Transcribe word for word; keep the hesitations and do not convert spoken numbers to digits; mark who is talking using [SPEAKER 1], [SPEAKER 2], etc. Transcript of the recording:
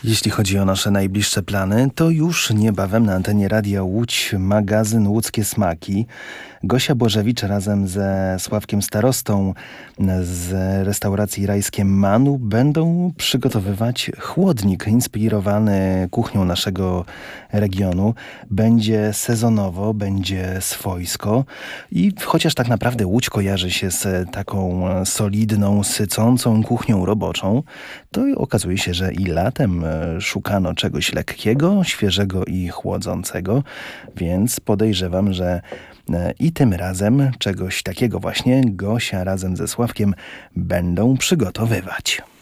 [SPEAKER 1] Jeśli chodzi o nasze najbliższe plany, to już niebawem na antenie Radia Łódź magazyn Łódzkie Smaki. Gosia Bożewicz razem ze Sławkiem Starostą z restauracji Rajskie Manu będą przygotowywać chłodnik inspirowany kuchnią naszego regionu. Będzie sezonowo, będzie swojsko i chociaż tak naprawdę Łódź kojarzy się z taką solidną, sycącą kuchnią roboczą, to okazuje się, że i latem szukano czegoś lekkiego, świeżego i chłodzącego, więc podejrzewam, że i tym razem czegoś takiego właśnie Gosia razem ze Sławkiem będą przygotowywać.